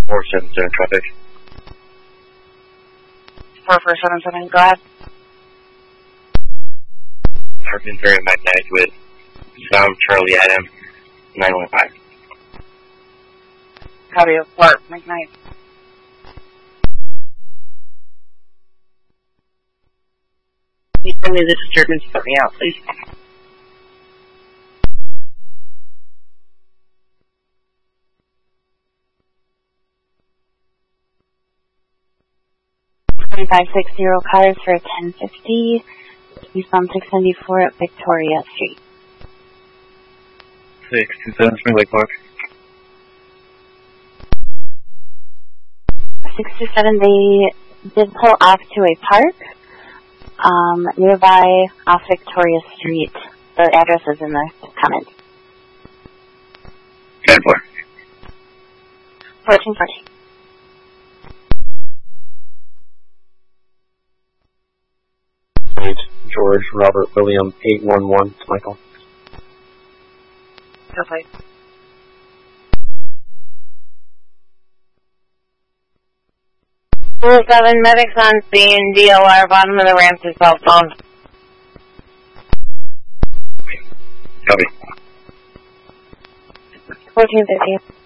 477 traffic. 4477, go ahead. Hurricane Ferry Magnite with Sound Charlie Adam 915. Copy, report, Magnite. Can you tell me the disturbance put me out, please? cars for 1050, eastbound 674 at Victoria Street. 627 Spring Lake Park. 627, they did pull off to a park nearby off Victoria Street. The address is in the comment. 10-4. 1440. George Robert William 811 to Michael. Go please. Pool 7 medics on scene, DOR, bottom of the ramp to cell phone. Copy. 1450.